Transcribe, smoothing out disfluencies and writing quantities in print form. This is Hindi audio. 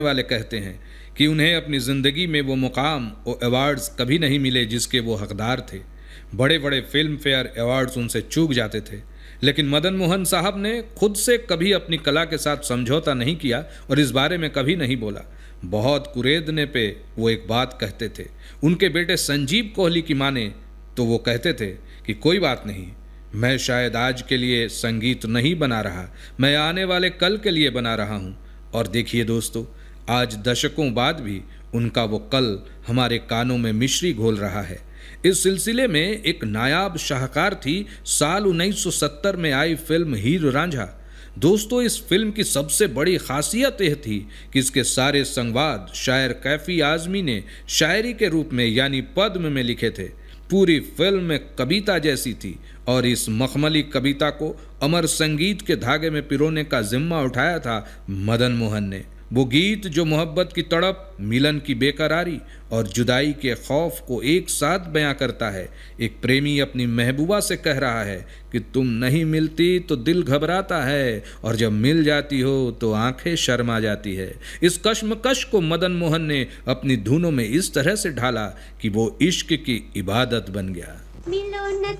वाले कहते हैं कि उन्हें अपनी ज़िंदगी में वो मुकाम और अवार्ड्स कभी नहीं मिले जिसके वो हकदार थे। बड़े बड़े फिल्म फेयर अवार्ड्स उनसे चूक जाते थे, लेकिन मदन मोहन साहब ने खुद से कभी अपनी कला के साथ समझौता नहीं किया और इस बारे में कभी नहीं बोला। बहुत कुरेदने पे वो एक बात कहते थे। उनके बेटे संजीव कोहली की माने तो वो कहते थे कि कोई बात नहीं, मैं शायद आज के लिए संगीत नहीं बना रहा, मैं आने वाले कल के लिए बना रहा हूँ। और देखिए दोस्तों, आज दशकों बाद भी उनका वो कल हमारे कानों में मिश्री घोल रहा है। इस सिलसिले में एक नायाब शाहकार थी साल 1970 में आई फिल्म हीर रांझा। दोस्तों, इस फिल्म की सबसे बड़ी खासियत यह थी कि इसके सारे संवाद शायर कैफी आजमी ने शायरी के रूप में यानी पद्म में लिखे थे। पूरी फिल्म में कविता जैसी थी और इस मखमली कविता को अमर संगीत के धागे में पिरोने का जिम्मा उठाया था मदन मोहन ने। वो गीत जो मोहब्बत की तड़प, मिलन की बेकरारी और जुदाई के खौफ को एक साथ बयां करता है। एक प्रेमी अपनी महबूबा से कह रहा है कि तुम नहीं मिलती तो दिल घबराता है और जब मिल जाती हो तो आंखें शर्मा जाती है। इस कश्मकश को मदन मोहन ने अपनी धुनों में इस तरह से ढाला कि वो इश्क की इबादत बन गया। मिलो न